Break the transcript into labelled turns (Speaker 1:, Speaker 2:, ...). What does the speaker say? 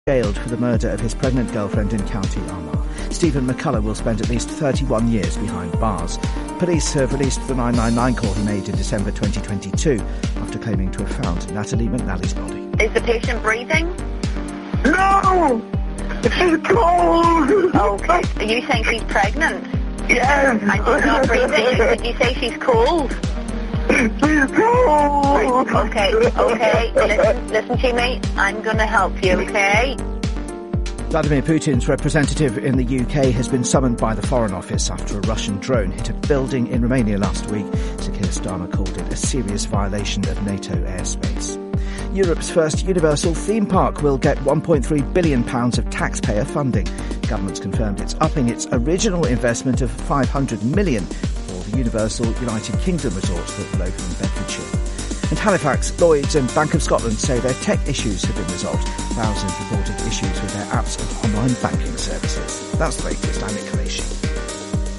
Speaker 1: jailed for the murder of his pregnant girlfriend in County Armagh. Stephen McCullough will spend at least 31 years behind bars. Police have released the 999 call he made in December 2022 after claiming to have found Natalie McNally's body.
Speaker 2: Is the patient breathing?
Speaker 3: No! She's cold!
Speaker 2: Okay. Are you saying she's pregnant?
Speaker 3: Yes!
Speaker 2: And she's not breathing? Did you say she's cold?
Speaker 3: She's cold!
Speaker 2: Okay. Listen to me. I'm going to help you, okay?
Speaker 1: Vladimir Putin's representative in the UK has been summoned by the Foreign Office after a Russian drone hit a building in Romania last week. Sir Keir Starmer called it a serious violation of NATO airspace. Europe's first universal theme park will get £1.3 billion of taxpayer funding. The government's confirmed it's upping its original investment of £500 million for the Universal United Kingdom resort that will open in Bedfordshire. And Halifax, Lloyds and Bank of Scotland say their tech issues have been resolved. Thousands reported issues with their apps and online banking services. That's the latest. I'm Nick Kaleshi.